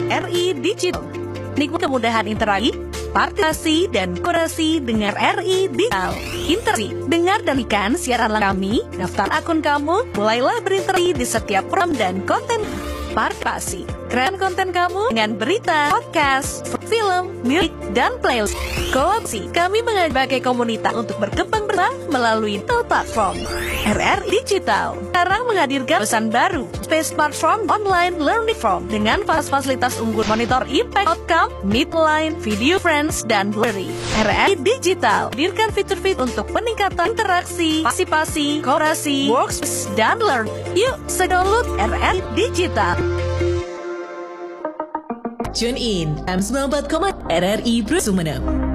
RRI Digital. Nikmati kemudahan interaksi, partisipasi, dan kolaborasi dengan RRI Digital. Interaksi, dengar dan ikan siaran kami, daftar akun kamu, mulailah berinteraksi di setiap program dan konten. Partisipasi, keren konten kamu dengan berita, podcast, film, musik, dan playlist. Kolaborasi, kami mengajak komunitas untuk berkembang bersama melalui platform RRI Digital. Sekarang menghadirkan pesan baru, Space Platform Online Learning From dengan fasilitas unggul monitor impact outcome, Meetline, Video Friends, dan Blurry. RRI Digital hadirkan fitur-fitur untuk peningkatan interaksi, partisipasi, kolaborasi, workspace, dan learn. Yuk, download RRI Digital. Tune in M94, RRI Sumeneb.